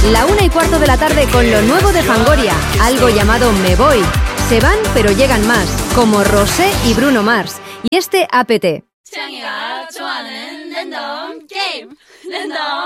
La 1:15 de la tarde con lo nuevo de Fangoria, algo llamado Me Voy. Se van pero llegan más, como Rosé y Bruno Mars. Y este APT.